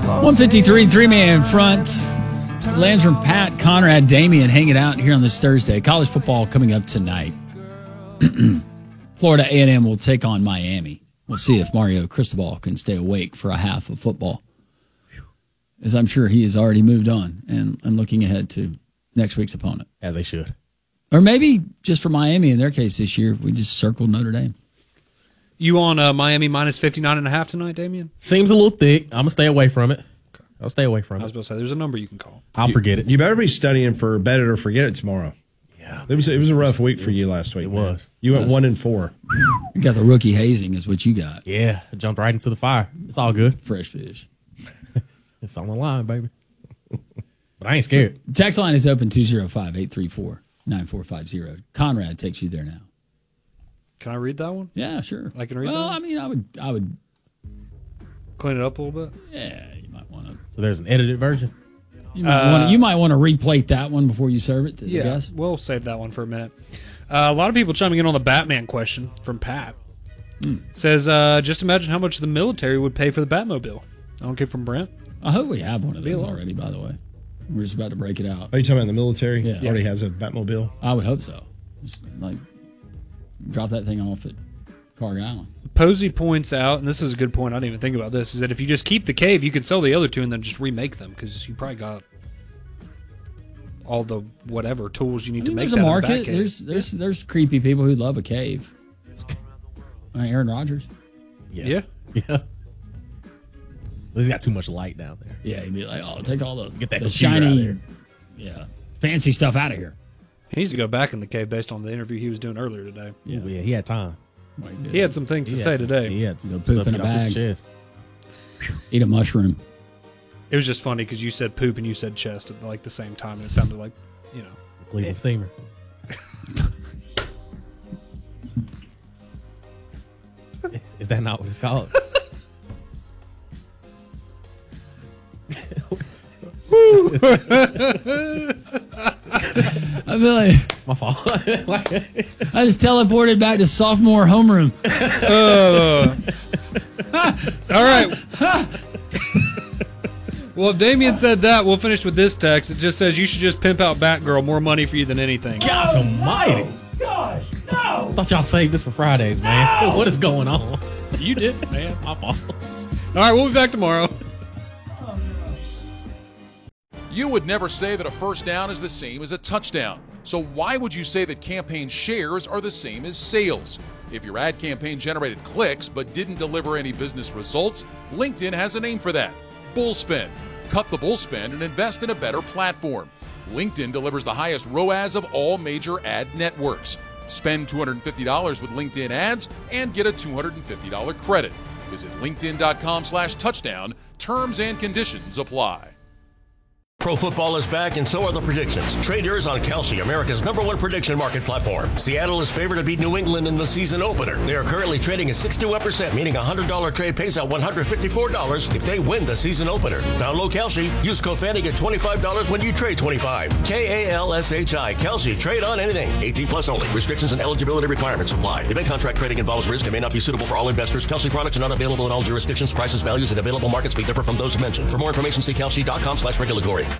153, three-man front. Landrum, Pat, Conrad, Damian hanging out here on this Thursday. College football coming up tonight. Florida A&M will take on Miami. We'll see if Mario Cristobal can stay awake for a half of football, as I'm sure he has already moved on and looking ahead to next week's opponent. As they should. Or maybe just for Miami, in their case this year, we just circled Notre Dame. You on Miami minus 59.5 tonight, Damian? Seems a little thick. I'm going to stay away from it. I'll stay away from it. I was about to say, there's a number you can call. I'll forget it. You better be studying for Bet It or Forget It tomorrow. Yeah. It was a rough week for you last week. It was. You went 1-4. You got the rookie hazing is what you got. Yeah. I jumped right into the fire. It's all good. Fresh fish. It's on the line, baby. But I ain't scared. Text line is open 205-834-9450. Conrad takes you there now. Can I read that one? Yeah, sure. I can read that Well, one? I mean, I would. Clean it up a little bit? Yeah, you might want to. So there's an edited version? You might want to replate that one before you serve it to the guests. We'll save that one for a minute. A lot of people chiming in on the Batman question from Pat. Says, just imagine how much the military would pay for the Batmobile. I don't care from Brent. I hope we have one of those already, by the way. We're just about to break it out. Are you talking about the military? Yeah. Already has a Batmobile? I would hope so. Just like drop that thing off at Carg Island. Posey points out, and this is a good point, I didn't even think about this, is that if you just keep the cave, you could sell the other two and then just remake them, because you probably got all the whatever tools you need to make there's that a market. in the Batcave. There's creepy people who love a cave. Aaron Rodgers. Yeah. He's got too much light down there. Yeah, he'd be like, oh, take all the Get that the computer shiny, out of here. fancy stuff out of here. He needs to go back in the cave based on the interview he was doing earlier today. Yeah, he had time. He had some things to say today. He had some poop stuff in a get off his bag. chest. Eat a mushroom. It was just funny because you said poop and you said chest at like the same time, and it sounded like, Cleveland Steamer. Is that not what it's called? I feel like My fault. I just teleported back to sophomore homeroom. all right. Well, if Damien said that, we'll finish with this text. It just says, you should just pimp out Batgirl. More money for you than anything. God almighty. Gosh, no. I thought y'all saved this for Fridays, man. What is going on? You did, man. My fault. All right, we'll be back tomorrow. You would never say that a first down is the same as a touchdown. So why would you say that campaign shares are the same as sales? If your ad campaign generated clicks but didn't deliver any business results, LinkedIn has a name for that. Bullspend. Cut the bullspend and invest in a better platform. LinkedIn delivers the highest ROAS of all major ad networks. Spend $250 with LinkedIn ads and get a $250 credit. Visit linkedin.com/touchdown. Terms and conditions apply. Pro football is back, and so are the predictions. Trade yours on Kalshi, America's #1 prediction market platform. Seattle is favored to beat New England in the season opener. They are currently trading at 61%, meaning a $100 trade pays out $154 if they win the season opener. Download Kalshi. Use code FANNY, get $25 when you trade $25. KALSHI. Kalshi. Trade on anything. 18 plus only. Restrictions and eligibility requirements apply. Event contract trading involves risk and may not be suitable for all investors. Kalshi products are not available in all jurisdictions. Prices, values, and available markets may differ from those mentioned. For more information, see kalshi.com/regulatory.